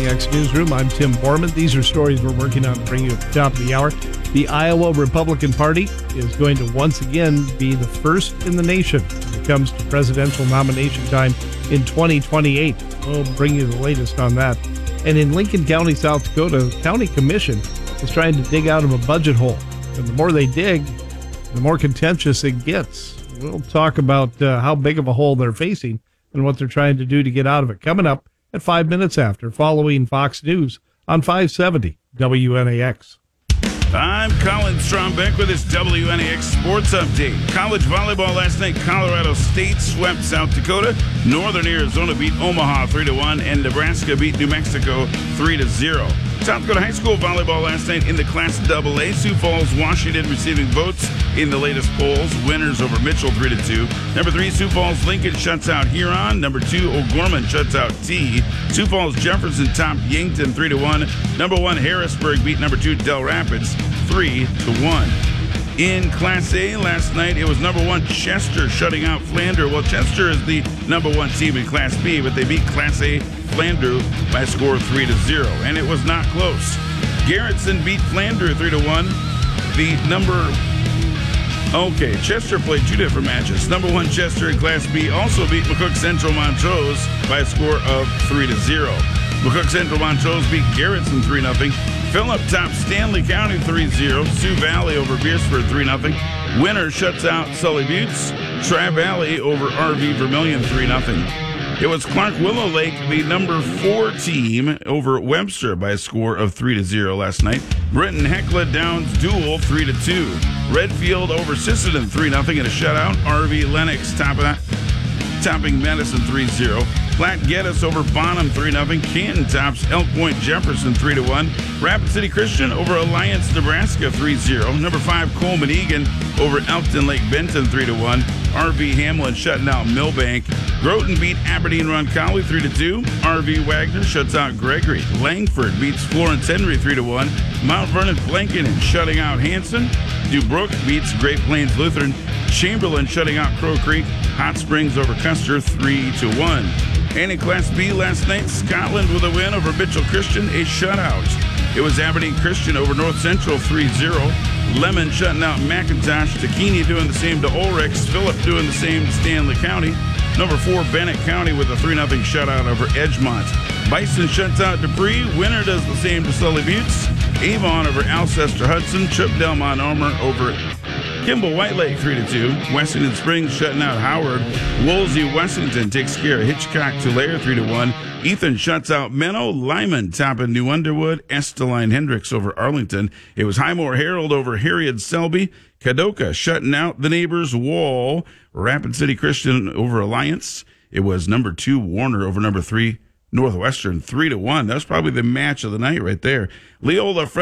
WNEX Newsroom. I'm Tim Borman. These are stories we're working on to bring you at the top of the hour. The Iowa Republican Party is going to once again be the first in the nation when it comes to presidential nomination time in 2028. We'll bring you the latest on that. And in Lincoln County, South Dakota, the county commission is trying to dig out of a budget hole. And the more they dig, the more contentious it gets. We'll talk about how big of a hole they're facing and what they're trying to do to get out of it. Coming up at 5 minutes after, following Fox News on 570 WNAX. I'm Colin Strombeck with this WNAX Sports Update. College volleyball last night, Colorado State swept South Dakota. Northern Arizona beat Omaha 3-1, and Nebraska beat New Mexico 3-0. South Dakota High School volleyball last night in the Class AA. Sioux Falls, Washington receiving votes in the latest polls. Winners over Mitchell 3-2. Number 3, Sioux Falls, Lincoln shuts out Huron. Number 2, O'Gorman shuts out T. Sioux Falls, Jefferson topped Yankton 3-1. Number 1, Harrisburg beat number 2, Del Rapids 3-1. In Class A last night, it was number 1 Chester shutting out Flandreau. Well, Chester is the number 1 team in Class B, but they beat Class A Flandreau by a score of 3-0, and it was not close. Garrettson beat Flandreau 3-1. Chester played 2 different matches. Number 1 Chester in Class B also beat McCook Central Montrose by a score of 3-0. McCook Central Montrose beat Garrettson 3-0. Phillip topped Stanley County 3-0. Sioux Valley over Beersford 3-0. Winner shuts out Sully Buttes. Tri-Valley over RV Vermilion 3-0. It was Clark Willow Lake, the number 4 team, over Webster by a score of 3-0 last night. Britton Hecla Downs Dual 3-2. Redfield over Sisseton 3-0 in a shutout. RV Lennox topping Madison 3-0. Platte Geddes over Bonham 3-0. Canton tops Elk Point Jefferson 3-1. Rapid City Christian over Alliance Nebraska 3-0. Number 5 Coleman Egan over Elkton Lake Benton 3-1. RV Hamlin shutting out Millbank. Groton beat Aberdeen Roncalli 3-2. RV Wagner shuts out Gregory. Langford beats Florence Henry 3-1. Mount Vernon Blankenship shutting out Hanson. DuBrook beats Great Plains Lutheran. Chamberlain shutting out Crow Creek. Hot Springs over Custer 3-1. And in Class B last night, Scotland with a win over Mitchell Christian, a shutout. It was Aberdeen Christian over North Central 3-0. Lemon shutting out McIntosh. Takini doing the same to Ulrichs. Phillip doing the same to Stanley County. Number 4 Bennett County with a 3-0 shutout over Edgemont. Bison shuts out Dupree. Winner does the same to Sully Buttes. Avon over Alcester Hudson. Chip Delmont Armour over Kimball White Lake 3-2. Wessington Springs shutting out Howard. Woolsey Wessington takes care of Hitchcock Tulare 3-1. Ethan shuts out Menno. Lyman topping New Underwood. Esteline Hendricks over Arlington. It was Highmore Herald over Harriet Selby. Kadoka shutting out the neighbors Wall. Rapid City Christian over Alliance. It was number 2 Warner over number 3 Northwestern 3-1. That was probably the match of the night right there. Leola